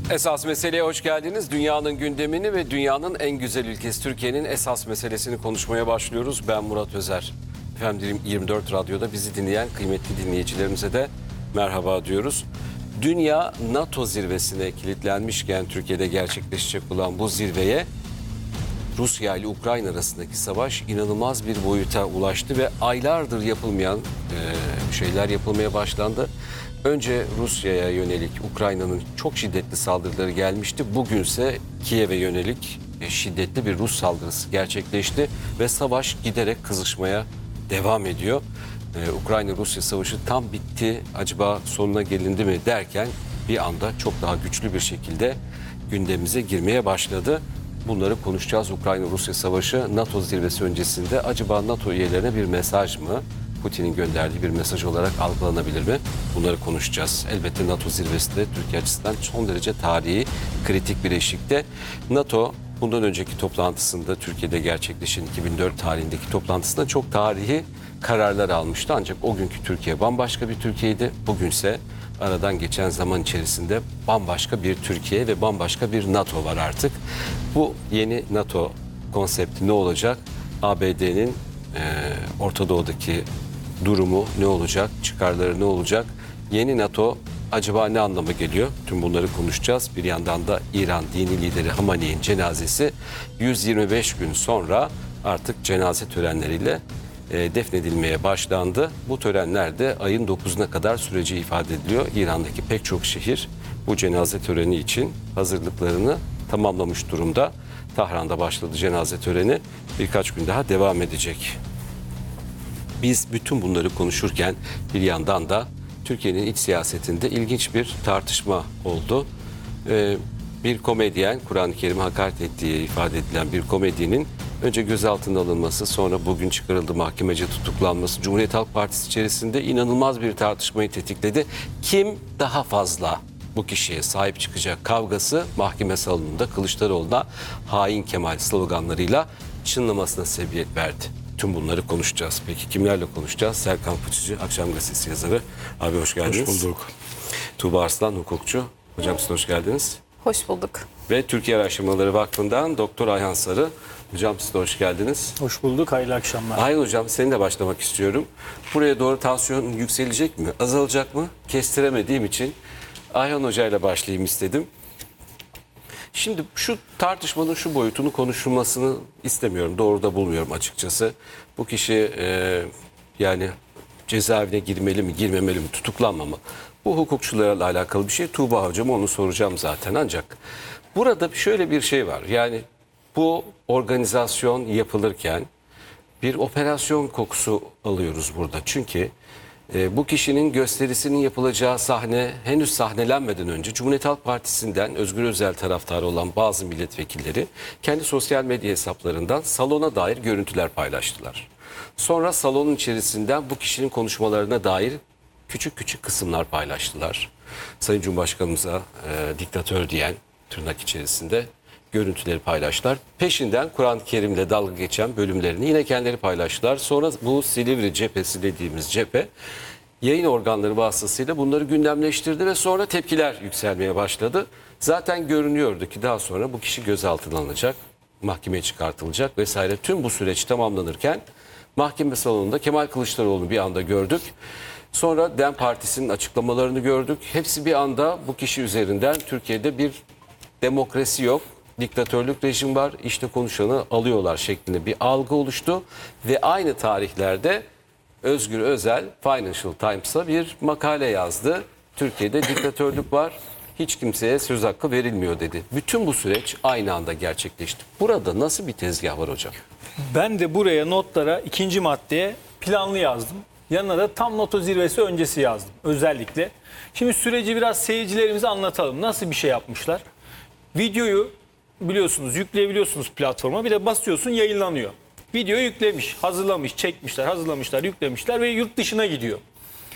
Esas Mesele'ye hoş geldiniz. Dünyanın gündemini ve dünyanın en güzel ülkesi Türkiye'nin esas meselesini konuşmaya başlıyoruz. Ben Murat Özer. Efendim 24 Radyo'da bizi dinleyen kıymetli dinleyicilerimize de merhaba diyoruz. Dünya NATO zirvesine kilitlenmişken Türkiye'de gerçekleşecek olan bu zirveye Rusya ile Ukrayna arasındaki savaş inanılmaz bir boyuta ulaştı ve aylardır yapılmayan şeyler yapılmaya başlandı. Önce Rusya'ya yönelik Ukrayna'nın çok şiddetli saldırıları gelmişti. Bugünse Kiev'e yönelik şiddetli bir Rus saldırısı gerçekleşti ve savaş giderek kızışmaya devam ediyor. Ukrayna-Rusya savaşı tam bitti, acaba sonuna gelindi mi derken bir anda çok daha güçlü bir şekilde gündemimize girmeye başladı. Bunları konuşacağız. Ukrayna-Rusya savaşı NATO zirvesi öncesinde acaba NATO üyelerine bir mesaj mı? Putin'in gönderdiği bir mesaj olarak algılanabilir mi? Bunları konuşacağız. Elbette NATO zirvesi de Türkiye açısından son derece tarihi, kritik bir eşikte. NATO bundan önceki toplantısında, Türkiye'de gerçekleşen 2004 tarihindeki toplantısında çok tarihi kararlar almıştı. Ancak o günkü Türkiye bambaşka bir Türkiye'ydi. Bugünse aradan geçen zaman içerisinde bambaşka bir Türkiye ve bambaşka bir NATO var artık. Bu yeni NATO konsepti ne olacak? ABD'nin Orta Doğu'daki durumu ne olacak? Çıkarları ne olacak? Yeni NATO acaba ne anlama geliyor? Tüm bunları konuşacağız. Bir yandan da İran dini lideri Hamaney'in cenazesi 125 gün sonra artık cenaze törenleriyle defnedilmeye başlandı. Bu törenler de ayın 9'una kadar süreci ifade ediliyor. İran'daki pek çok şehir bu cenaze töreni için hazırlıklarını tamamlamış durumda. Tahran'da başladı cenaze töreni. Birkaç gün daha devam edecek. Biz bütün bunları konuşurken bir yandan da Türkiye'nin iç siyasetinde ilginç bir tartışma oldu. Bir komedyen, Kur'an-ı Kerim'e hakaret ettiği ifade edilen bir komedyenin önce gözaltına alınması, sonra bugün çıkarıldı mahkemece tutuklanması Cumhuriyet Halk Partisi içerisinde inanılmaz bir tartışmayı tetikledi. Kim daha fazla bu kişiye sahip çıkacak kavgası mahkeme salonunda Kılıçdaroğlu'na hain Kemal sloganlarıyla çınlamasına sebebiyet verdi. Tüm bunları konuşacağız. Peki kimlerle konuşacağız? Serkan Fıçıcı, Akşam Gazetesi yazarı. Abi hoş geldiniz. Hoş bulduk. Tuğba Arslan, hukukçu. Hocam siz hoş geldiniz. Hoş bulduk. Ve Türkiye Araştırmaları Vakfı'ndan Doktor Ayhan Sarı. Hocam siz de hoş geldiniz. Hoş bulduk. Hayırlı akşamlar. Ayhan hocam seninle başlamak istiyorum. Buraya doğru tansiyon yükselecek mi? Azalacak mı? Kestiremediğim için Ayhan hocayla başlayayım istedim. Şimdi şu tartışmanın şu boyutunu konuşulmasını istemiyorum. Doğru da bulmuyorum açıkçası. Bu kişi yani cezaevine girmeli mi, girmemeli mi, tutuklanmamalı. Bu hukukçularla alakalı bir şey. Tuğba hocama onu soracağım zaten. Ancak burada şöyle bir şey var. Yani bu organizasyon yapılırken bir operasyon kokusu alıyoruz burada. Çünkü bu kişinin gösterisinin yapılacağı sahne henüz sahnelenmeden önce Cumhuriyet Halk Partisi'nden Özgür Özel taraftarı olan bazı milletvekilleri kendi sosyal medya hesaplarından salona dair görüntüler paylaştılar. Sonra salonun içerisinden bu kişinin konuşmalarına dair küçük küçük kısımlar paylaştılar. Sayın Cumhurbaşkanımıza diktatör diyen tırnak içerisinde görüntüleri paylaştılar. Peşinden Kur'an-ı Kerim'le dalga geçen bölümlerini yine kendileri paylaştılar. Sonra bu Silivri cephesi dediğimiz cephe yayın organları vasıtasıyla bunları gündemleştirdi ve sonra tepkiler yükselmeye başladı. Zaten görünüyordu ki daha sonra bu kişi gözaltına alınacak, mahkemeye çıkartılacak vesaire. Tüm bu süreç tamamlanırken mahkeme salonunda Kemal Kılıçdaroğlu'nu bir anda gördük. Sonra DEM Partisi'nin açıklamalarını gördük. Hepsi bir anda bu kişi üzerinden Türkiye'de bir demokrasi yok, diktatörlük rejim var, işte konuşanı alıyorlar şeklinde bir algı oluştu. Ve aynı tarihlerde Özgür Özel Financial Times'a bir makale yazdı. Türkiye'de diktatörlük var, hiç kimseye söz hakkı verilmiyor dedi. Bütün bu süreç aynı anda gerçekleşti. Burada nasıl bir tezgah var hocam? Ben de buraya notlara ikinci maddeye planlı yazdım. Yanına da tam NATO zirvesi öncesi yazdım özellikle. Şimdi süreci biraz seyircilerimize anlatalım. Nasıl bir şey yapmışlar? Videoyu biliyorsunuz yükleyebiliyorsunuz platforma, bir de basıyorsun yayınlanıyor. Video yüklemiş, hazırlamış, çekmişler, hazırlamışlar, yüklemişler ve yurt dışına gidiyor.